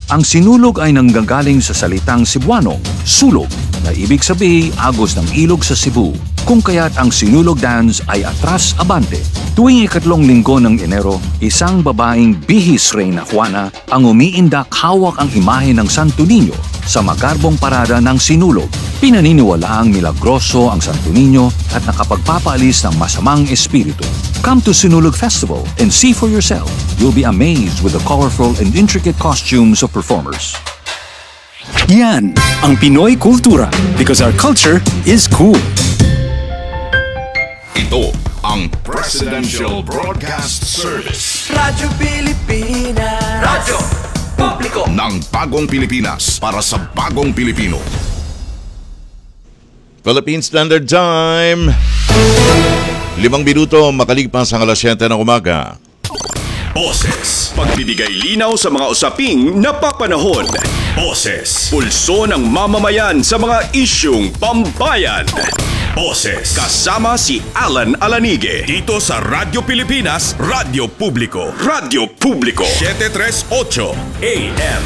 Ang sinulog ay nanggagaling sa salitang Cebuano, sulog, na ibig sabihin agos ng ilog sa Cebu, kung kaya't ang sinulog dance ay atras abante. Tuwing ikatlong linggo ng Enero, isang babaeng bihis Reyna Juana ang umiindak hawak ang imahe ng Santo Niño sa magarbong parada ng sinulog. Pinaniniwalaang milagroso ang Santo Niño at nakapagpapaalis ng masamang espiritu. Come to Sinulog Festival and see for yourself. You'll be amazed with the colorful and intricate costumes of performers. Yan ang Pinoy kultura because our culture is cool. Ito ang Presidential Broadcast Service. Radyo Pilipinas. Radyo Publiko Ng bagong Pilipinas para sa bagong Pilipino. Philippine Standard Time. 5 minuto makalipas ang alas 7 ng umaga. Boses, pagbibigay linaw sa mga usaping napapanahon. Boses, pulso ng mamamayan sa mga isyung pambayan. Boses, kasama si Alan Alanige dito sa Radyo Pilipinas, Radyo Publiko. Radyo Publiko 738 AM.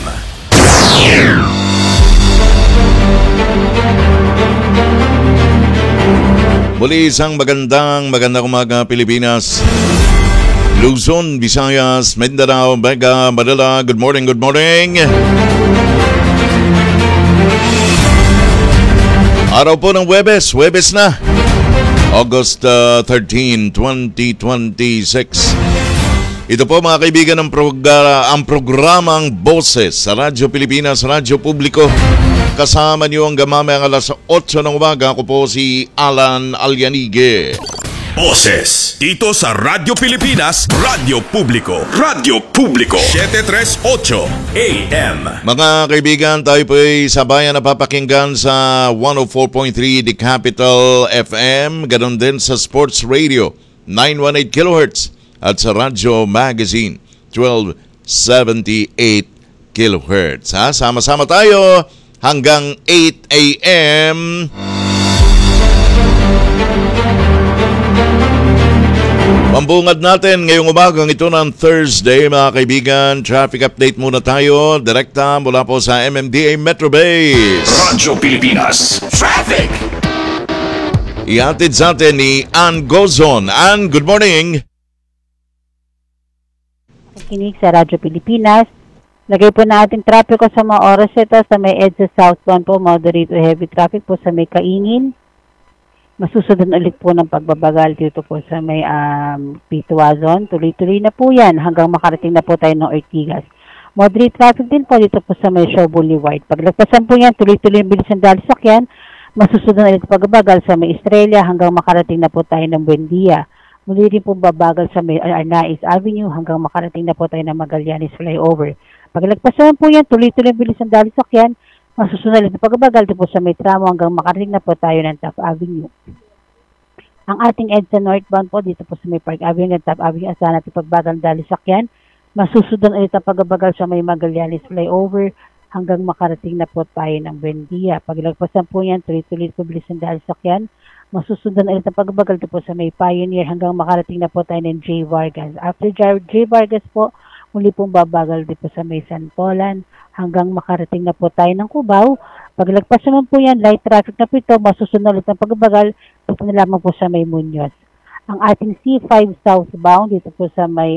Muli isang magandang umaga Pilipinas. Luzon, Visayas, Mindanao, Mega, Manila. Good morning, good morning. Araw po ng Huwebes na. August 13, 2026. Ito po mga kaibigan ang programang Boses sa Radyo Pilipinas, Radyo Publiko. Kasama niyo ang gamamayang alas 8 ng umaga. Ako po si Alan Alyanige. Boses, dito sa Radyo Pilipinas, Radyo Publiko. Radyo Publiko 738 AM. Mga kaibigan, tayo po ay sabayan na papakinggan sa 104.3 The Capital FM, ganon din sa Sports Radio 918 kHz at sa Radyo Magazine 1278 kHz. Sama-sama tayo hanggang 8 AM. Pambungad natin ngayong umagang ito ng Thursday, mga kaibigan. Traffic update muna tayo. Direkta mula po sa MMDA Metro Base. Radyo Pilipinas Traffic. Ihatid sa atin ni Ann Gozon. Ann, good morning. Kinig sa Radyo Pilipinas. Lagay po natin traffic ko sa mga oras ito sa may EDSA southbound po, moderate to heavy traffic po sa may Kaingin. Masusunod ulit po ng pagbabagal dito po sa may Pituazon. Tuloy-tuloy na po yan hanggang makarating na po tayo ng Ortigas. Moderate traffic din po dito po sa may Shaw Boulevard. Paglagpasan po yan, tuloy-tuloy ang bilis ng dalasakyan. Masusunod ulit pagbabagal sa may Estrella hanggang makarating na po tayo ng Buendia. Muli rin po babagal sa may Arnaiz Avenue hanggang makarating na po tayo ng Magallanes Flyover. Paglagpasan po yan, tuloy-tuloy ang bilis ng dalasakyan. Masusunod ulit na pagbabagal dito po sa may tramo hanggang makarating na po tayo ng Taft Avenue. Ang ating EDSA northbound po dito po sa may Park Avenue and Taft Avenue, asahan natin pagbagal ng dalasakyan. Masusunod ulit ang pagbabagal sa may Magallanes Flyover hanggang makarating na po tayo ng Buendia. Paglagpasan po yan, tuloy-tuloy po bilis ng dalasakyan. Masusunod ulit ang pagbabagal dito po sa may Pioneer hanggang makarating na po tayo ng J. Vargas. After J. Vargas po, muli pong babagal dito sa may Santolan hanggang makarating na po tayo ng Cubao. Paglagpas naman po yan, light traffic na po ito, masusunod ulit ang pagbabagal dito na lamang po sa may Muñoz. Ang ating C5 southbound dito po sa may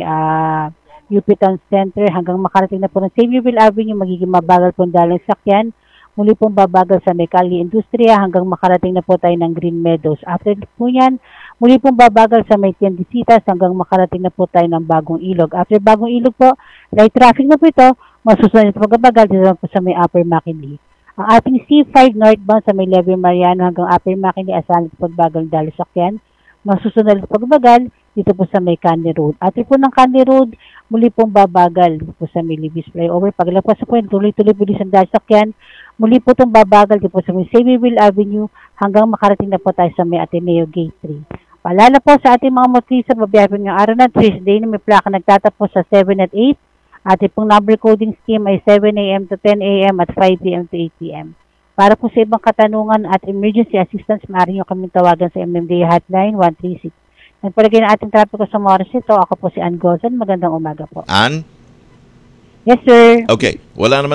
UP Town Center hanggang makarating na po ng Saviorville Avenue, magiging mabagal po ang dalang sakyan. Muli pong babagal sa may Cali Industria hanggang makarating na po tayo ng Green Meadows. After po yan, muli pong babagal sa may Tiendesitas hanggang makarating na po tayo ng Bagong Ilog. After Bagong Ilog po, light traffic na po ito, masusunod ito pagbabagal dito po sa may Upper Makili. Ang ating C5 northbound sa may Levy Mariano hanggang Upper Makili, asahan ito pagbagal ng dalasakyan. Masusunod ito pagbabagal dito po sa may Canley Road. After po ng Canley Road, muli pong babagal dito po sa may Libis Flyover. Paglagpas po yung tuloy-tuloy po ang dalasakyan. Muli po itong babagal dito po sa may Saviorville Avenue hanggang makarating na po tayo sa may Ateneo Gate 3. Paalala po sa ating mga motorista, babiyapin ng araw na Tuesday na may plaka nagtatapos sa 7 at 8. Ating pong number coding scheme ay 7 a.m. to 10 a.m. at 5 p.m. to 8 p.m. Para po sa ibang katanungan at emergency assistance, maaari nyo kaming tawagan sa MMDA Hotline 136. Nagpalagay na ating trapiko sa mga oras ito. Ako po si Ann Gozan. Magandang umaga po. Ann? Yes, sir. Okay, wala naman